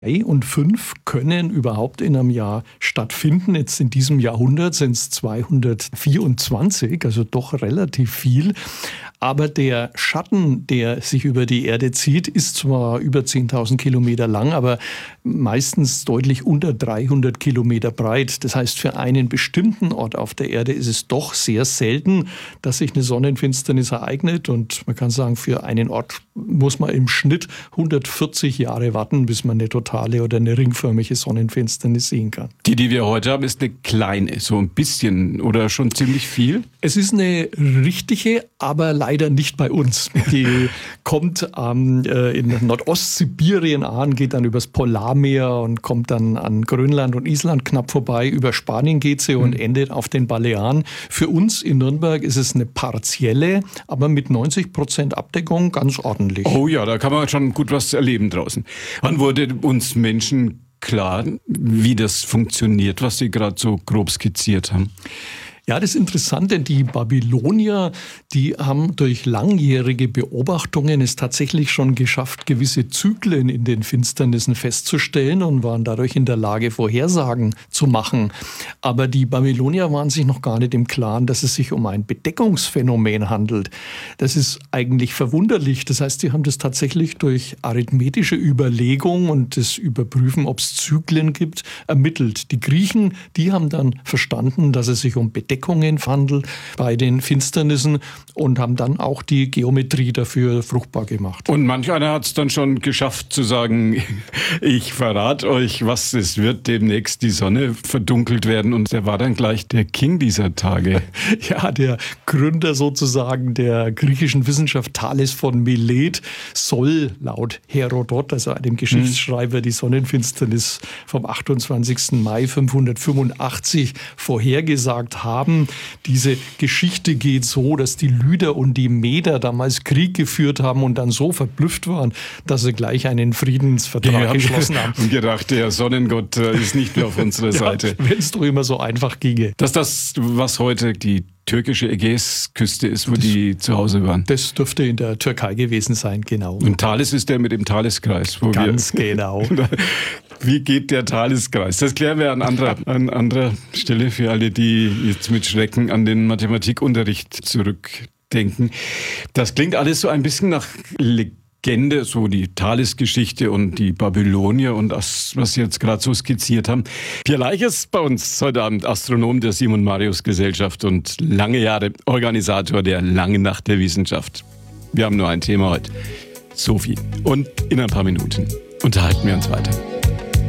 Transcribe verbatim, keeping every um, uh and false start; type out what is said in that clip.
drei und fünf können überhaupt in einem Jahr stattfinden. Jetzt in diesem Jahrhundert sind es zweihundertvierundzwanzig, also doch relativ viel. Aber der Schatten, der sich über die Erde zieht, ist zwar über zehntausend Kilometer lang, aber meistens deutlich unter dreihundert Kilometer breit. Das heißt, für einen bestimmten Ort auf der Erde ist es doch sehr selten, dass sich eine Sonnenfinsternis ereignet. Und man kann sagen, für einen Ort muss man im Schnitt hundertvierzig Jahre warten, bis man eine totale oder eine ringförmige Sonnenfinsternis sehen kann. Die, die wir heute haben, ist eine kleine, so ein bisschen oder schon ziemlich viel? Es ist eine richtige, aber leider nicht bei uns. Die kommt ähm, in Nordostsibirien an, geht dann übers Polarmeer und kommt dann an Grönland und Island knapp vorbei. Über Spanien geht sie und mhm. endet auf den Balearen. Für uns in Nürnberg ist es eine partielle, aber mit neunzig Prozent Abdeckung ganz ordentlich. Oh ja, da kann man schon gut was erleben draußen. Wann wurde uns Menschen klar, wie das funktioniert, was Sie gerade so grob skizziert haben? Ja, das Interessante, die Babylonier, die haben durch langjährige Beobachtungen es tatsächlich schon geschafft, gewisse Zyklen in den Finsternissen festzustellen und waren dadurch in der Lage, Vorhersagen zu machen. Aber die Babylonier waren sich noch gar nicht im Klaren, dass es sich um ein Bedeckungsphänomen handelt. Das ist eigentlich verwunderlich. Das heißt, sie haben das tatsächlich durch arithmetische Überlegung und das Überprüfen, ob es Zyklen gibt, ermittelt. Die Griechen, die haben dann verstanden, dass es sich um Bedeckungsphänomen handelt bei den Finsternissen und haben dann auch die Geometrie dafür fruchtbar gemacht. Und manch einer hat es dann schon geschafft zu sagen, ich verrate euch, was es wird, demnächst die Sonne verdunkelt werden, und der war dann gleich der King dieser Tage. Ja, der Gründer sozusagen der griechischen Wissenschaft, Thales von Milet, soll laut Herodot, also einem Geschichtsschreiber, die Sonnenfinsternis vom achtundzwanzigsten Mai fünfhundertfünfundachtzig vorhergesagt haben. Diese Geschichte geht so, dass die Lyder und die Meder damals Krieg geführt haben und dann so verblüfft waren, dass sie gleich einen Friedensvertrag ja, geschlossen haben. Und gedacht, der Sonnengott ist nicht mehr auf unserer Seite. Ja, wenn es doch immer so einfach ginge. Dass das, was heute die türkische Ägäisküste ist, wo das, die zu Hause waren. Das dürfte in der Türkei gewesen sein, genau. Und Thales ist der mit dem Thaleskreis. Wo Ganz wir genau. Wie geht der Thaleskreis? Das klären wir an anderer, an anderer Stelle für alle, die jetzt mit Schrecken an den Mathematikunterricht zurückdenken. Das klingt alles so ein bisschen nach Legende, so die Thales-Geschichte und die Babylonier und das, was Sie jetzt gerade so skizziert haben. Pierre Leich ist bei uns heute Abend Astronom der Simon-Marius-Gesellschaft und lange Jahre Organisator der Langen Nacht der Wissenschaft. Wir haben nur ein Thema heute. Sophie. Und in ein paar Minuten unterhalten wir uns weiter.